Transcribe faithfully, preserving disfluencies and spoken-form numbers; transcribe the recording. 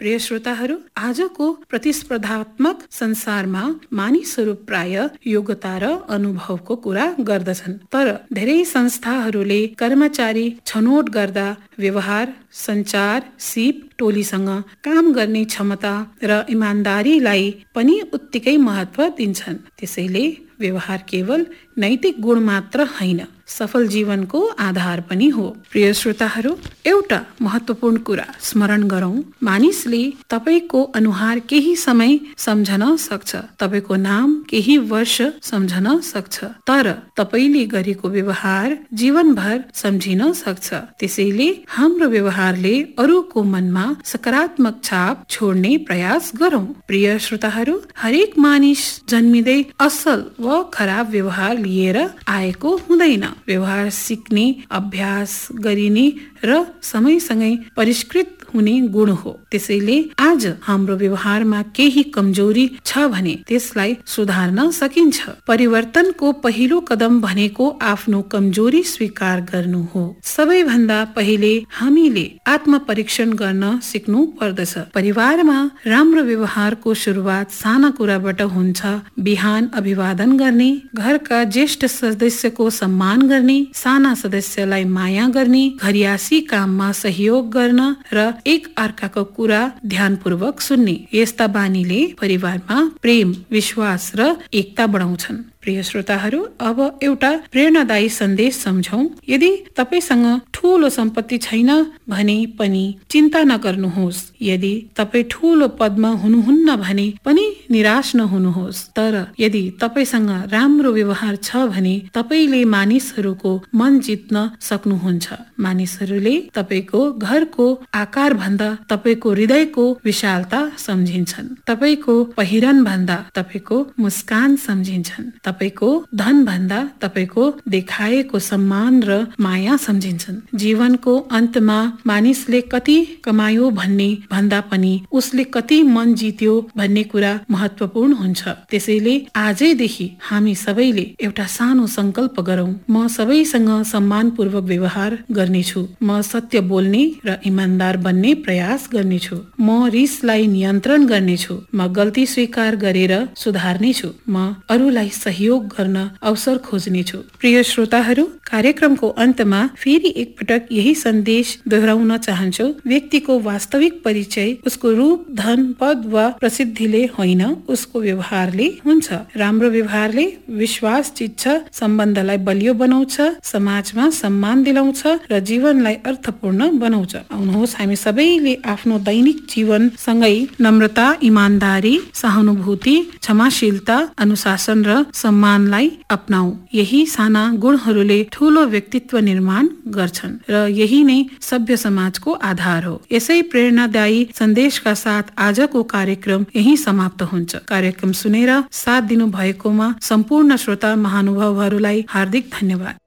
प्रिय श्रोताहरू, आजको प्रतिस्पर्धात्मक संसारमा मानिसहरू प्राय योग्यता र अनुभवको कुरा गर्दछन्, तर धेरै संस्थाहरूले कर्मचारी छनौट गर्दा व्यवहार, सञ्चार, सिप, टोलीसँग काम गर्ने क्षमता र इमान्दारीलाई पनि उत्तिकै महत्त्व दिन्छन्। त्यसैले व्यवहार केवल नैतिक गुण मात्र होइन, सफल जीवनको आधार पनि हो। प्रिय श्रोताहरू, एउटा महत्त्वपूर्ण कुरा स्मरण गरौँ, मानिसले तपाईको अनुहार केही समय सम्झन सक्छ, तपाईको नाम केही वर्ष सम्झन सक्छ, तर तपाईले गरेको व्यवहार जीवनभर सम्झिन सक्छ। त्यसैले हाम्रो व्यवहारले अरूको मनमा सकारात्मक छाप छोड्ने प्रयास गरौँ। प्रिय श्रोताहरू, हरेक मानिस जन्मिँदै असल वा खराब व्यवहार लिएर आएको हुँदैन। व्यवहार सिक्ने, अभ्यास गरिने र समयसँगै परिष्कृत हुने गुण हो। त्यसैले आज हाम्रो व्यवहारमा केही कमजोरी छ भने त्यसलाई सुधार्न सकिन्छ। परिवर्तनको पहिलो कदम भनेको आफ्नो कमजोरी स्वीकार गर्नु हो। सबैभन्दा पहिले हामीले आत्मपरीक्षण गर्न सिक्नु पर्दछ। परिवारमा राम्रो व्यवहारको सुरुवात साना कुराबाट हुन्छ। बिहान अभिवादन गर्ने, घरका ज्येष्ठ सदस्यको सम्मान गर्ने, साना सदस्यलाई माया गर्ने, घरियासी काममा सहयोग गर्न र एक अर्काको कुरा ध्यानपूर्वक सुन्ने। यस्ता बानीले परिवारमा प्रेम, विश्वास र एकता बढाउँछन्। प्रिय श्रोताहरू, अब एउटा प्रेरणादायी सन्देश सम्झौं। यदि तपाईसँग ठूलो सम्पत्ति छैन भने पनि चिन्ता नगर्नुहोस्। यदि तपाईँ ठूलो पदमा हुनुहुन्न भने पनि निराश नहुनुहोस्। तर यदि तपाईसँग राम्रो व्यवहार छ भने तपाईले मानिसहरूको मन जित्न सक्नुहुन्छ। मानिसहरूले तपाईको घरको आकार भन्दा तपाईको हृदयको विशालता सम्झिन्छन्। तपाईको पहिरन भन्दा तपाईको मुस्कान सम्झिन्छन्। तपाईको धन भन्दा तपाईको देखाएको सम्मान र माया सम्झिन्छन्। जीवनको अन्तमा मानिसले कति कमायो भन्ने भन्दा पनि उसले कति मन जित्यो भन्ने कुरा महत्त्वपूर्ण हुन्छ। त्यसैले आजैदेखि हामी सबैले एउटा सानो संकल्प गरौँ। म सबैसँग सम्मानपूर्वक व्यवहार गर्नेछु। म सत्य बोल्ने र इमान्दार बन्ने प्रयास गर्नेछु। म रिसलाई नियन्त्रण गर्नेछु। म गल्ती स्वीकार गरेर सुधार्नेछु। म अरूलाई सहयोग गर्न अवसर खोज्नेछु। प्रिय श्रोताहरू, कार्यक्रमको अन्तमा फेरि एकपटक यही सन्देश दोहोऱ्याउन चाहन्छु। व्यक्तिको वास्तविक परिचय उसको रूप, धन, पद वा प्रसिद्धिले होइन, उसको व्यवहारले हुन्छ। राम्रो व्यवहारले विश्वास जित्छ, सम्बन्धलाई बलियो बनाउँछ, समाजमा सम्मान दिलाउँछ र जीवनलाई अर्थपूर्ण बनाउँछ। आउनुहोस् हामी सबैले आफ्नो दैनिक जीवन सँगै नम्रता, इमान्दारी, सहानुभूति, क्षमाशीलता, अनुशासन र सम्मानलाई अपनाऊ। यही साना गुणहरूले ठूलो व्यक्तित्व निर्माण गर्छन् र यही नै सभ्य समाजको आधार हो। यसै प्रेरणादायी सन्देशका साथ आजको कार्यक्रम यही समाप्त हुन्छ। कार्यक्रम सुनेर साथ दिनु भएकोमा सम्पूर्ण श्रोता महानुभावहरूलाई हार्दिक धन्यवाद।